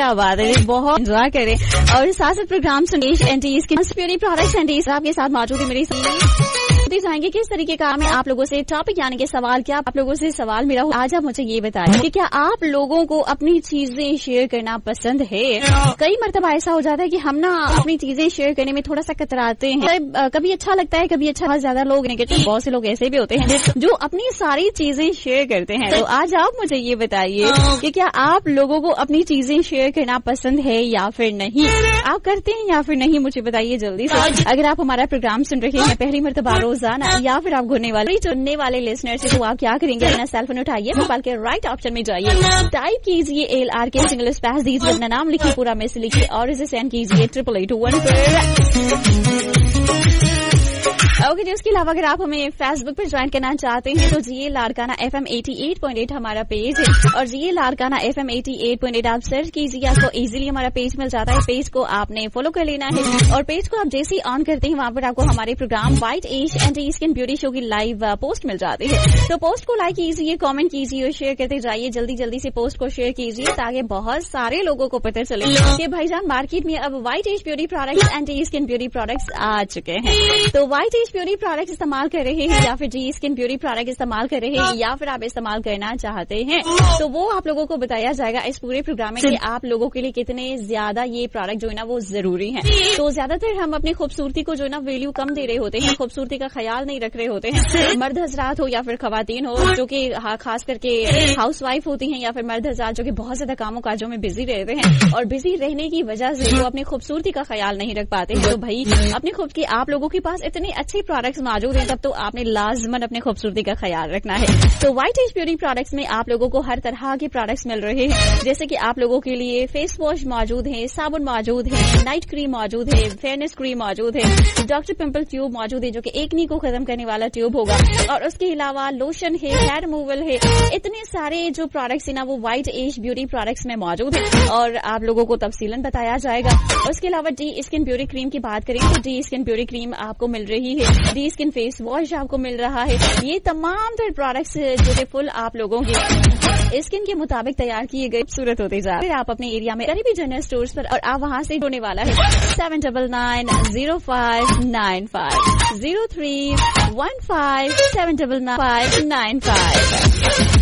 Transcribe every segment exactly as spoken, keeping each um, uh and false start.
क्या बात है, बहुत एंजॉय करें और साथ साथ प्रोग्राम सुनिए। एंटीज के ब्यूटी प्रोडक्ट्स एंटीज आपके साथ मौजूद है मेरी जाएंगे किस तरीके का मैं आप लोगों से टॉपिक यानी कि सवाल क्या आप लोगों से सवाल मेरा हो। आज आप मुझे ये बताएं कि क्या आप लोगों को अपनी चीजें शेयर करना पसंद है। कई मर्तबा ऐसा हो जाता है कि हम ना अपनी चीजें शेयर करने में थोड़ा सा कतराते हैं, कभी अच्छा लगता है कभी अच्छा, बहुत ज्यादा लोग नेगेटिव, बहुत से लोग ऐसे भी होते हैं जो अपनी सारी चीजें शेयर करते हैं। तो आज आप मुझे ये बताइए कि क्या आप लोगों को अपनी चीजें शेयर करना पसंद है या फिर नहीं, आप करते हैं या फिर नहीं, मुझे बताइए जल्दी से। अगर आप हमारा प्रोग्राम सुन रहे हैं पहली मर्तबा रोजाना या फिर आप घूरने वाले चुनने वाले लिसनर से, तो आप क्या करेंगे, अपना सेल फोन उठाइए, मोबाइल के राइट ऑप्शन में जाइए, टाइप कीजिए एल आर के सिंगल स्पेस दीजिए, अपना नाम लिखिए, पूरा मैसेज लिखिए और इसे सेंड कीजिए ट्रिपल एट वन पर। ओके जी, उसके अलावा अगर आप हमें फेसबुक पर ज्वाइन करना चाहते हैं तो जी Larkana F M eighty eight point eight हमारा पेज है और जी Larkana F M eighty eight point eight आप सर्च कीजिए, आपको इजीली हमारा पेज मिल जाता है। पेज को आपने फॉलो कर लेना है और पेज को आप जैसे ही ऑन करते हैं वहां पर आपको हमारे programme white as anti skin beauty show की लाइव पोस्ट मिल जाती है। तो पोस्ट को लाइक कीजिए, कॉमेंट कीजिए और शेयर करते जाइए, जल्दी जल्दी से पोस्ट को शेयर कीजिए ताकि बहुत सारे लोगों को पता चले कि भाईजान मार्केट में अब white as beauty products anti skin beauty products आ चुके हैं। तो व्हाइट एज ब्यूटी प्रोडक्ट्स इस्तेमाल कर रहे हैं या फिर जी स्किन ब्यूटी प्रोडक्ट इस्तेमाल कर रहे हैं या फिर आप इस्तेमाल करना चाहते हैं, तो वो आप लोगों को बताया जाएगा इस पूरे प्रोग्राम में कि आप लोगों के लिए कितने ज्यादा ये प्रोडक्ट जो है ना वो जरूरी है। तो ज्यादातर हम अपनी खूबसूरती को जो है ना वैल्यू कम दे रहे होते हैं, खूबसूरती का ख्याल नहीं रख रहे होते हैं, मर्द हजरात हो या फिर खवातीन हो जो कि खास करके हाउस वाइफ होती हैं या फिर मर्द हजरात जो कि बहुत ज्यादा कामों काजों में बिजी रहते हैं और बिजी रहने की वजह से वो अपनी खूबसूरती का ख्याल नहीं रख पाते। तो भाई अपनी खूब की आप लोगों के पास इतने अच्छे प्रोडक्ट्स मौजूद हैं, तब तो आपने लाजमन अपने खूबसूरती का ख्याल रखना है। तो व्हाइट एज ब्यूटी प्रोडक्ट्स में आप लोगों को हर तरह के प्रोडक्ट्स मिल रहे हैं, जैसे कि आप लोगों के लिए फेस वॉश मौजूद है, साबुन मौजूद है, नाइट क्रीम मौजूद है, फेयरनेस क्रीम मौजूद है, डॉक्टर पिंपल ट्यूब मौजूद है जो कि एक्नी को खत्म करने वाला ट्यूब होगा और उसके अलावा लोशन है, हेयर रिमूवल है, इतने सारे जो प्रोडक्ट्स है ना वो व्हाइट एज ब्यूटी प्रोडक्ट्स में मौजूद है और आप लोगों को तफसीलन बताया जाएगा। उसके अलावा डी स्किन ब्यूटी क्रीम की बात करें तो डी स्किन ब्यूटी क्रीम आपको मिल रही है, डी स्किन फेस वॉश आपको मिल रहा है। ये तमाम तरह प्रोडक्ट्स जो कि फुल आप लोगों की स्किन के मुताबिक तैयार किए गए खूबसूरत होते जा रहे हैं। आप अपने एरिया में करीबी जनरल स्टोर्स पर और आप वहां से होने वाला है seven double nine zero five nine five zero three one five seven double nine five nine five.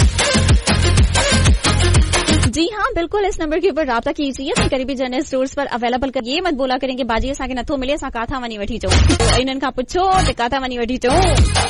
जी हाँ बिल्कुल, इस नंबर के ऊपर राब्ता कीजिए, अपने करीबी जनरल स्टोर्स पर अवेलेबल कर। ये मत बोला करेंगे बाजी असा के नथो मिले असा काथा वनी वठी चो, इन्हनि खां पुछो ते काथा वनी वठी चो।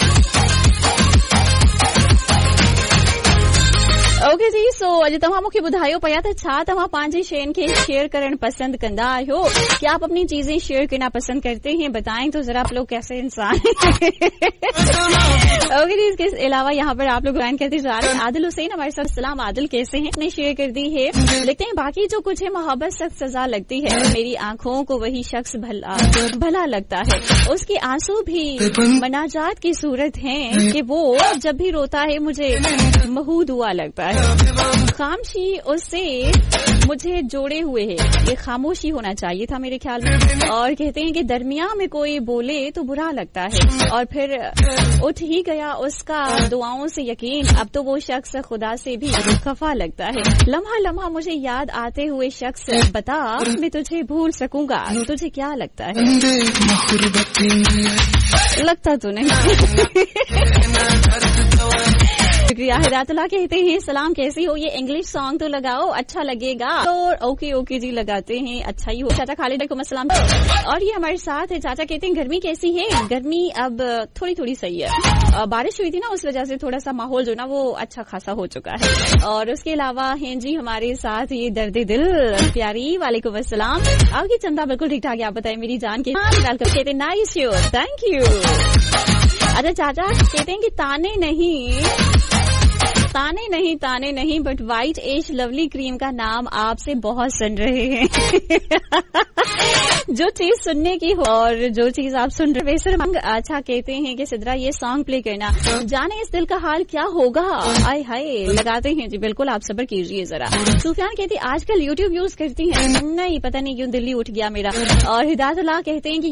ओके जी, सो अॼु तव्हां मूंखे ॿुधायो पिया त छा तव्हां पंहिंजी शयुनि खे शेयर करणु पसंद कंदा आहियो, क्या आप अपनी चीजें शेयर करना पसंद करते हैं, बताएं तो जरा आप लोग कैसे इंसान हैं। ओके जी, इसके अलावा यहाँ पर आप लोग ज्वाइन करते जा रहे हैं। आदिल हुसैन हमारे साथ, सलाम आदिल कैसे हैं, अपने शेयर कर दी है। लिखते हैं बाकी जो कुछ है मोहब्बत सख्त सजा लगती है, मेरी आंखों को वही शख्स भला भला लगता है, उसके आंसू भी मनाजात की सूरत है कि वो जब भी रोता है मुझे महू दुआ लगता है, खामोशी उससे मुझे जोड़े हुए है, ये खामोशी होना चाहिए था मेरे ख्याल में। और कहते हैं कि दरमियान में कोई बोले तो बुरा लगता है और फिर उठ ही गया उसका दुआओं से यकीन, अब तो वो शख्स खुदा से भी खफा लगता है, लम्हा लम्हा मुझे याद आते हुए शख्स बता मैं तुझे भूल सकूंगा, तुझे क्या लगता है, लगता तो नहीं। शुक्रिया। हिदायतुल्लाह कहते हैं सलाम कैसी हो, ये इंग्लिश सॉन्ग तो लगाओ अच्छा लगेगा। तो ओके ओके जी लगाते हैं, अच्छा ही हो। चाचा खालिद अलैकुम अस्सलाम। और ये हमारे साथ है चाचा, कहते हैं गर्मी कैसी है, गर्मी अब थोड़ी थोड़ी सही है, बारिश हुई थी ना उस वजह से थोड़ा सा माहौल जो ना वो अच्छा खासा हो चुका है। और उसके अलावा हैं जी हमारे साथ ये दर्द दिल प्यारी, वालेकुम अस्सलाम। आपकी चंदा बिल्कुल ठीक ठाक है, आप बताएं मेरी जान के। कहते हैं नाइस यू, थैंक यू। अच्छा चाचा कहते हैं कि ताने नहीं ताने नहीं ताने नहीं but white as lovely cream का नाम आपसे बहुत सुन रहे हैं। जो चीज सुनने की हो और जो चीज आप सुन रहे हैं। अच्छा कहते हैं कि सिद्रा ये सॉन्ग प्ले करना, जाने इस दिल का हाल क्या होगा, आय हाय लगाते हैं जी, बिल्कुल आप सब्र कीजिए जरा। सुफियान कहती आजकल यूट्यूब यूज करती है, नहीं पता नहीं क्यों दिल्ली उठ गया मेरा। और हिदायतुल्लाह कहते हैं कि